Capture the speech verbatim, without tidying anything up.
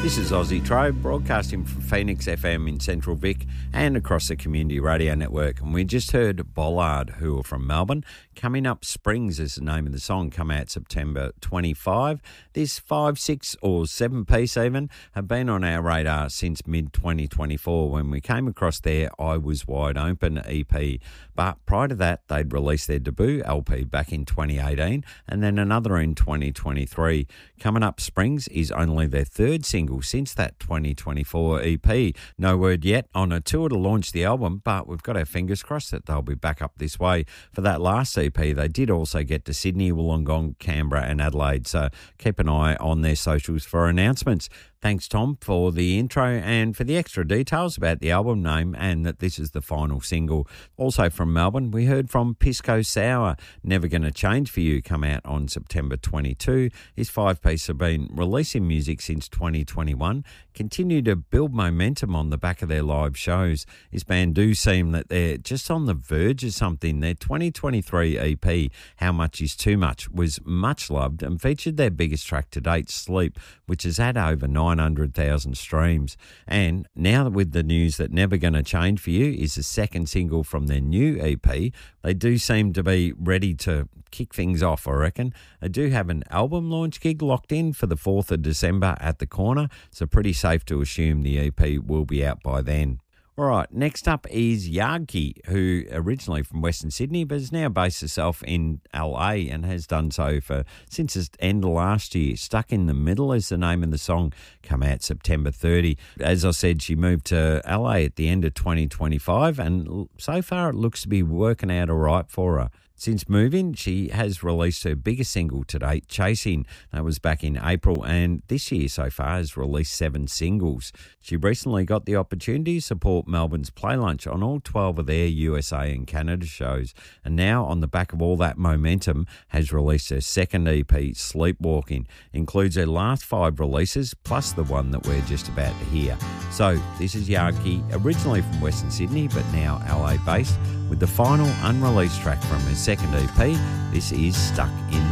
This is Aussie Trove, broadcasting from Phoenix F M in Central Vic and across the Community Radio Network. And we just heard Bollard, who are from Melbourne. Coming Up Springs is the name of the song, come out September twenty-fifth. This five, six or seven piece even have been on our radar since mid twenty twenty-four when we came across their I Was Wide Open E P. But prior to that, they'd released their debut L P back in twenty eighteen and then another in twenty twenty-three. Coming Up Springs is only their third single since that twenty twenty-four E P. No word yet on a tour to launch the album, but we've got our fingers crossed that they'll be back up this way. For that last E P, they did also get to Sydney, Wollongong, Canberra and Adelaide, so keep an eye on their socials for announcements. Thanks, Tom, for the intro and for the extra details about the album name and that this is the final single. Also from Melbourne, we heard from Pisco Sour, Never Gonna Change For You, come out on September twenty-second. His five-piece have been releasing music since twenty twenty-one, continue to build momentum on the back of their live shows. This band do seem that they're just on the verge of something. Their twenty twenty-three E P, How Much Is Too Much, was much loved and featured their biggest track to date, Sleep, which has had over nine hundred thousand streams. And now with the news that Never Gonna Change For You is the second single from their new E P, they do seem to be ready to kick things off, I reckon. They do have an album launch gig locked in for the fourth of December at the Corner, so pretty safe to assume the E P will be out by then. All right, next up is Yardkey, who originally from Western Sydney but has now based herself in L A and has done so for since the end of last year. Stuck in the Middle is the name of the song, come out September thirtieth. As I said, she moved to L A at the end of twenty twenty-five and so far it looks to be working out all right for her. Since moving, she has released her biggest single to date, Chasing. That was back in April, and this year so far has released seven singles. She recently got the opportunity to support Melbourne's Play Lunch on all twelve of their U S A and Canada shows, and now on the back of all that momentum has released her second E P, Sleepwalking. Includes her last five releases, plus the one that we're just about to hear. So this is Yardkey, originally from Western Sydney, but now L A based, with the final unreleased track from her second E P. This is Stuck in